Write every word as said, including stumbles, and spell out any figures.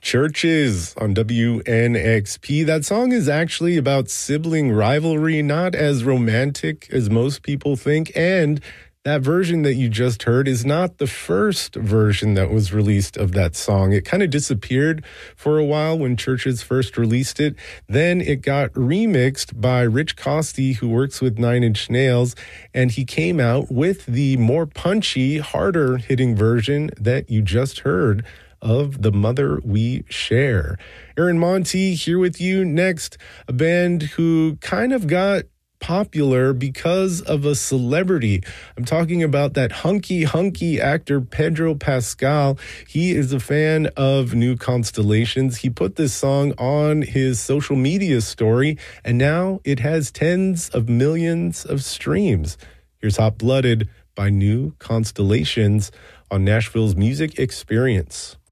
Churches on W N X P. That song is actually about sibling rivalry, not as romantic as most people think. And that version that you just heard is not the first version that was released of that song. It kind of disappeared for a while when Churches first released it. Then it got remixed by Rich Costey, who works with Nine Inch Nails, and he came out with the more punchy, harder hitting version that you just heard of The Mother We Share. Aaron Monti here with you next, a band who kind of got popular because of a celebrity. I'm talking about that hunky, hunky actor Pedro Pascal. He is a fan of New Constellations. He put this song on his social media story, and now it has tens of millions of streams. Here's Hot Blooded by New Constellations on Nashville's Music Experience.